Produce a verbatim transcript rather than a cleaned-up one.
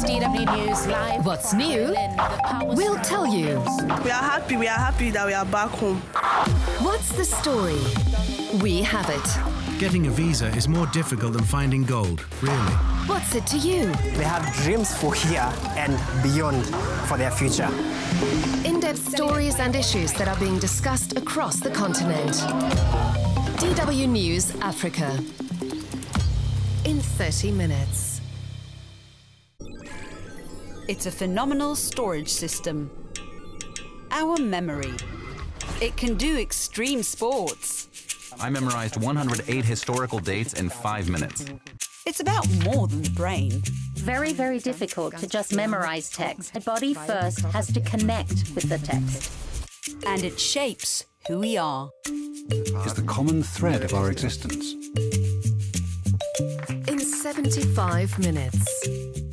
D W News live. What's new? We'll tell you. We are happy, we are happy that we are back home. What's the story? We have it. Getting a visa is more difficult than finding gold, really. What's it to you? They have dreams for here and beyond for their future. In-depth stories and issues that are being discussed across the continent. D W News Africa. In thirty minutes. It's a phenomenal storage system. Our memory. It can do extreme sports. I memorized one hundred eight historical dates in five minutes. It's about more than the brain. Very, very difficult to just memorize text. The body first has to connect with the text. And it shapes who we are. Is the common thread of our existence. In seventy-five minutes.